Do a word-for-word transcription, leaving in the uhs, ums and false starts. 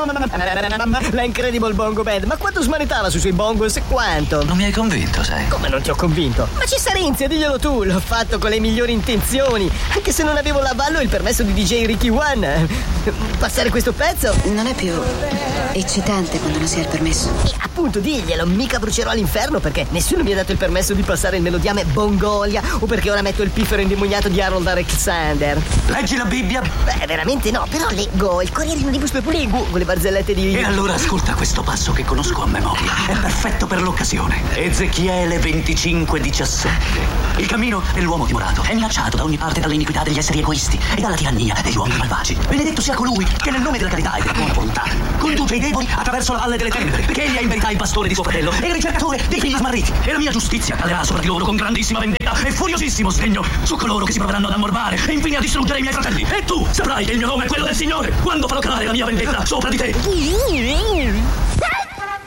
La Incredible Bongo Band. Ma quanto smanettava sui suoi bongos e quanto? Non mi hai convinto, sai? Come non ti ho convinto? Ma ci Renzi, diglielo tu. L'ho fatto con le migliori intenzioni, anche se non avevo l'avallo e il permesso di D J Ricky One. Passare questo pezzo non è più eccitante quando non si ha il permesso. E appunto diglielo, mica brucerò all'inferno perché nessuno mi ha dato il permesso di passare il melodiame Bongolia o perché ora metto il piffero indemoniato di Harold Alexander. Leggi la Bibbia? Beh, veramente no, però leggo il Corriere di Buspe Puligu con le barzellette di... E allora ascolta questo passo che conosco a memoria. È perfetto per l'occasione. Ezechiele venticinque diciassette. Il cammino dell'uomo timorato è minacciato da ogni parte dall'iniquità degli esseri egoisti e dalla tirannia degli uomini malvagi. Benedetto sia colui che nel nome della carità e della buona volontà conduce i deboli attraverso la valle delle tenebre, perché egli è in verità il pastore di suo fratello e il ricercatore dei figli smarriti. E la mia giustizia calerà sopra di loro con grandissima vendetta e furiosissimo sdegno su coloro che si proveranno ad ammorbare e infine a distruggere i miei fratelli. E tu saprai che il mio nome è quello del Signore quando farò calare la mia vendetta sopra di te.